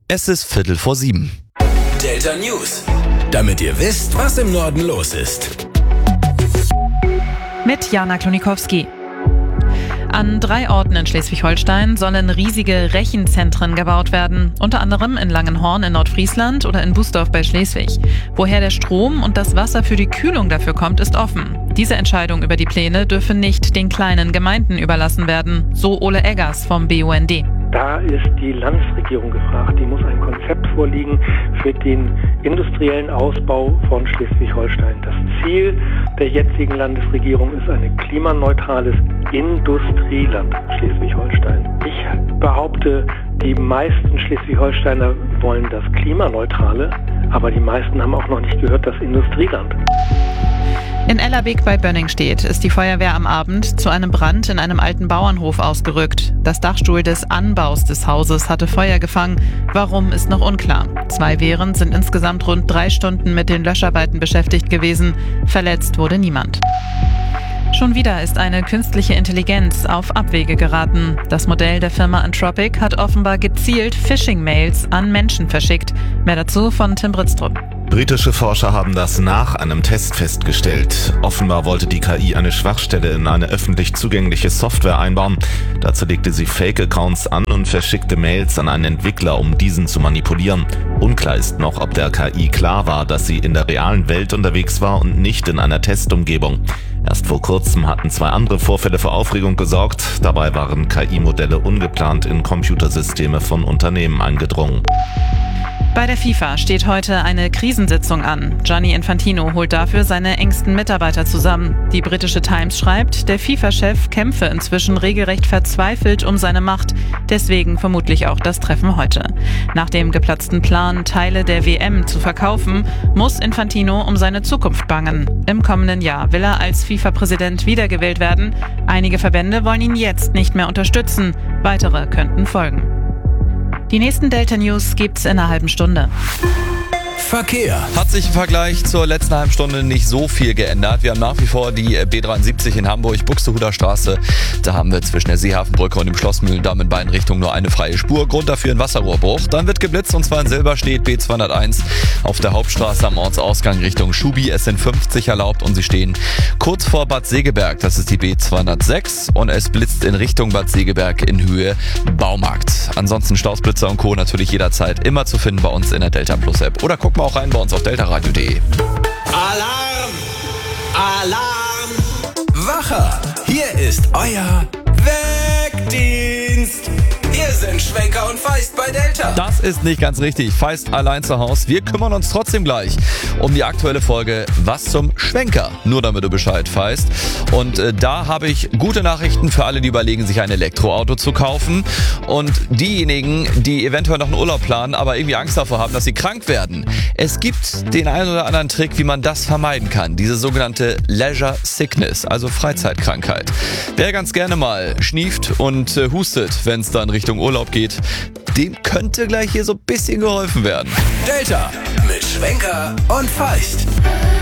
Es ist 6:15. Delta News. Damit ihr wisst, was im Norden los ist. Mit Jana Klonikowski. An 3 Orten in Schleswig-Holstein sollen riesige Rechenzentren gebaut werden. Unter anderem in Langenhorn in Nordfriesland oder in Bußdorf bei Schleswig. Woher der Strom und das Wasser für die Kühlung dafür kommt, ist offen. Diese Entscheidung über die Pläne dürfe nicht den kleinen Gemeinden überlassen werden, so Ole Eggers vom BUND. Da ist die Landesregierung gefragt. Die muss ein Konzept vorlegen für den industriellen Ausbau von Schleswig-Holstein. Das Ziel der jetzigen Landesregierung ist ein klimaneutrales Industrieland Schleswig-Holstein. Ich behaupte, die meisten Schleswig-Holsteiner wollen das Klimaneutrale, aber die meisten haben auch noch nicht gehört, das Industrieland. In Ellerbeek bei Bönningstedt ist die Feuerwehr am Abend zu einem Brand in einem alten Bauernhof ausgerückt. Das Dachstuhl des Anbaus des Hauses hatte Feuer gefangen. Warum, ist noch unklar. 2 Wehren sind insgesamt rund 3 Stunden mit den Löscharbeiten beschäftigt gewesen. Verletzt wurde niemand. Schon wieder ist eine künstliche Intelligenz auf Abwege geraten. Das Modell der Firma Anthropic hat offenbar gezielt Phishing-Mails an Menschen verschickt. Mehr dazu von Tim Britztrup. Britische Forscher haben das nach einem Test festgestellt. Offenbar wollte die KI eine Schwachstelle in eine öffentlich zugängliche Software einbauen. Dazu legte sie Fake-Accounts an und verschickte Mails an einen Entwickler, um diesen zu manipulieren. Unklar ist noch, ob der KI klar war, dass sie in der realen Welt unterwegs war und nicht in einer Testumgebung. Erst vor kurzem hatten 2 andere Vorfälle für Aufregung gesorgt. Dabei waren KI-Modelle ungeplant in Computersysteme von Unternehmen eingedrungen. Bei der FIFA steht heute eine Krisensitzung an. Gianni Infantino holt dafür seine engsten Mitarbeiter zusammen. Die britische Times schreibt, der FIFA-Chef kämpfe inzwischen regelrecht verzweifelt um seine Macht. Deswegen vermutlich auch das Treffen heute. Nach dem geplatzten Plan, Teile der WM zu verkaufen, muss Infantino um seine Zukunft bangen. Im kommenden Jahr will er als FIFA-Präsident wiedergewählt werden. Einige Verbände wollen ihn jetzt nicht mehr unterstützen. Weitere könnten folgen. Die nächsten Delta News gibt's in einer halben Stunde. Verkehr. Hat sich im Vergleich zur letzten halben Stunde nicht so viel geändert. Wir haben nach wie vor die B73 in Hamburg, Buxtehuder Straße. Da haben wir zwischen der Seehafenbrücke und dem Schlossmühlendamm in beiden Richtungen nur eine freie Spur. Grund dafür ein Wasserrohrbruch. Dann wird geblitzt und zwar in Silberstedt B201 auf der Hauptstraße am Ortsausgang Richtung Schubi. Es sind 50 erlaubt und sie stehen kurz vor Bad Segeberg. Das ist die B206 und es blitzt in Richtung Bad Segeberg in Höhe Baumarkt. Ansonsten Stausblitzer und Co. natürlich jederzeit immer zu finden bei uns in der Delta Plus App. Oder guckt mal auch rein bei uns auf deltaradio.de. Alarm! Alarm! Wacher! Hier ist euer Wegdienst! Wir sind Schwenker und Feist bei Delta. Das ist nicht ganz richtig. Feist allein zu Hause. Wir kümmern uns trotzdem gleich um die aktuelle Folge Was zum Schwenker. Nur damit du Bescheid weißt. Und da habe ich gute Nachrichten für alle, die überlegen, sich ein Elektroauto zu kaufen. Und diejenigen, die eventuell noch einen Urlaub planen, aber irgendwie Angst davor haben, dass sie krank werden. Es gibt den einen oder anderen Trick, wie man das vermeiden kann. Diese sogenannte Leisure Sickness, also Freizeitkrankheit. Wer ganz gerne mal schnieft und hustet, wenn es dann Richtung Urlaub geht, dem könnte gleich hier so ein bisschen geholfen werden. Delta mit Schwenker und Feist.